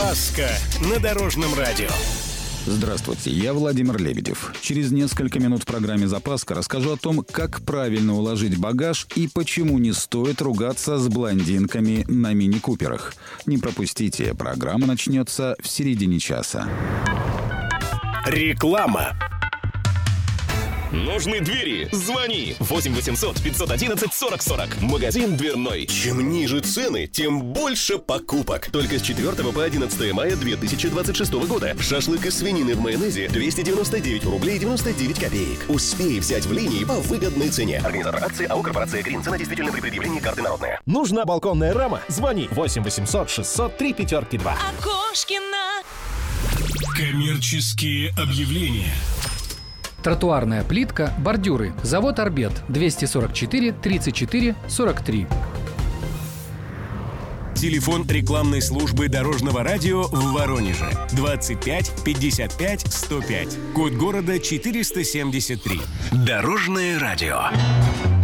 Запаска на Дорожном радио. Здравствуйте, я Владимир Лебедев. Через несколько минут в программе «Запаска» расскажу о том, как правильно уложить багаж и почему не стоит ругаться с блондинками на мини-куперах. Не пропустите, программа начнется в середине часа. Реклама. Нужны двери? Звони 8 800 511 40 40. Магазин дверной. Чем ниже цены, тем больше покупок. Только с 4 по 11 мая 2026 года. Шашлык из свинины в майонезе 299 рублей 99 копеек. Успей взять в линии по выгодной цене. Организатор акции АО «Корпорация Грин». Цена действительно при предъявлении карты народная. Нужна балконная рама? Звони 8 800 600 352. Окошкина. Коммерческие объявления. Тротуарная плитка, бордюры. Завод «Арбет». 244 34 43. Телефон рекламной службы Дорожного радио в Воронеже. 25 55 105. Код города 473. Дорожное радио.